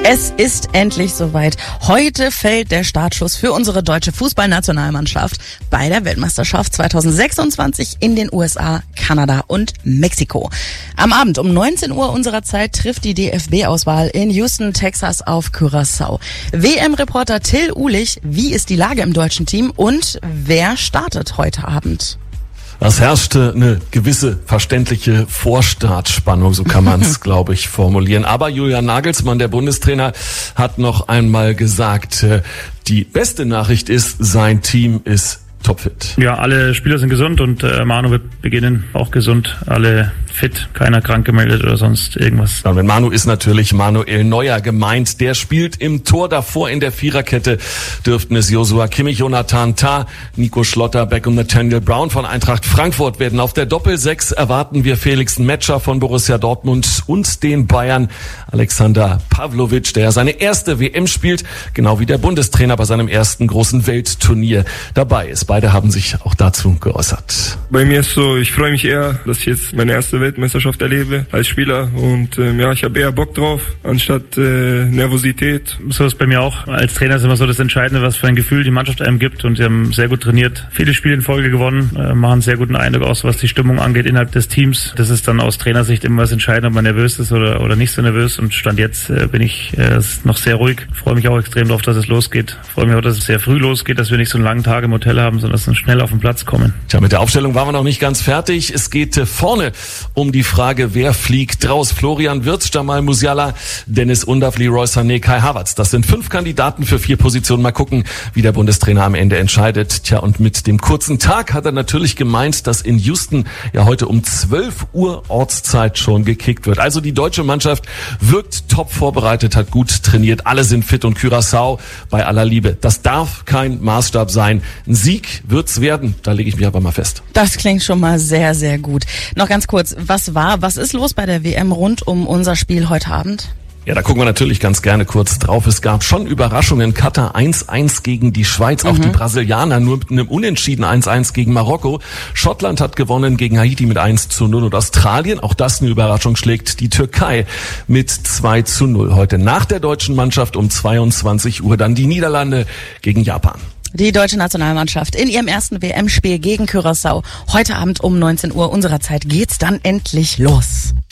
Es ist endlich soweit. Heute fällt der Startschuss für unsere deutsche Fußballnationalmannschaft bei der Weltmeisterschaft 2026 in den USA, Kanada und Mexiko. Am Abend um 19 Uhr unserer Zeit trifft die DFB-Auswahl in Houston, Texas auf Curaçao. WM-Reporter Till Uhlich, wie ist die Lage im deutschen Team und wer startet heute Abend? Es herrschte eine gewisse verständliche Vorstartspannung, so kann man es, glaube ich, formulieren. Aber Julian Nagelsmann, der Bundestrainer, hat noch einmal gesagt, die beste Nachricht ist, sein Team ist topfit. Ja, alle Spieler sind gesund und Manu wird beginnen, auch gesund, alle fit, keiner krank gemeldet oder sonst irgendwas. Ja, mit Manu ist natürlich Manuel Neuer gemeint. Der spielt im Tor, davor in der Viererkette dürften es Joshua Kimmich, Jonathan Tah, Nico Schlotterbeck und Nathaniel Brown von Eintracht Frankfurt werden. Auf der Doppel-6 erwarten wir Felix Metscher von Borussia Dortmund und den Bayern Alexander Pavlovic, der seine erste WM spielt, genau wie der Bundestrainer bei seinem ersten großen Weltturnier dabei ist. Beide haben sich auch dazu geäußert. Bei mir ist so, ich freue mich eher, dass ich jetzt meine erste Weltmeisterschaft erlebe als Spieler und ich habe eher Bock drauf, anstatt Nervosität. So ist bei mir auch. Als Trainer ist immer so das Entscheidende, was für ein Gefühl die Mannschaft einem gibt und sie haben sehr gut trainiert, viele Spiele in Folge gewonnen, machen einen sehr guten Eindruck aus, was die Stimmung angeht innerhalb des Teams. Das ist dann aus Trainersicht immer was entscheidend, ob man nervös ist oder nicht so nervös und Stand jetzt bin ich noch sehr ruhig. Freue mich auch extrem darauf, dass es losgeht. Freue mich auch, dass es sehr früh losgeht, dass wir nicht so einen langen Tag im Hotel haben, sondern dass wir schnell auf den Platz kommen. Tja, mit der Aufstellung waren wir noch nicht ganz fertig. Es geht vorne um die Frage, wer fliegt raus. Florian Wirtz, Jamal Musiala, Dennis Undav, Leroy Sané, Kai Havertz. Das sind 5 Kandidaten für 4 Positionen. Mal gucken, wie der Bundestrainer am Ende entscheidet. Tja, und mit dem kurzen Tag hat er natürlich gemeint, dass in Houston ja heute um 12 Uhr Ortszeit schon gekickt wird. Also die deutsche Mannschaft wirkt top vorbereitet, hat gut trainiert. Alle sind fit und Curaçao bei aller Liebe. Das darf kein Maßstab sein. Ein Sieg wird's werden. Da lege ich mich aber mal fest. Das klingt schon mal sehr, sehr gut. Noch ganz kurz, was ist los bei der WM rund um unser Spiel heute Abend? Ja, da gucken wir natürlich ganz gerne kurz drauf. Es gab schon Überraschungen. Katar 1-1 gegen die Schweiz. Auch die Brasilianer nur mit einem Unentschieden 1-1 gegen Marokko. Schottland hat gewonnen gegen Haiti mit 1-0. Und Australien, auch das eine Überraschung, schlägt die Türkei mit 2-0. Heute nach der deutschen Mannschaft um 22 Uhr dann die Niederlande gegen Japan. Die deutsche Nationalmannschaft in ihrem ersten WM-Spiel gegen Curaçao. Heute Abend um 19 Uhr unserer Zeit geht's dann endlich los.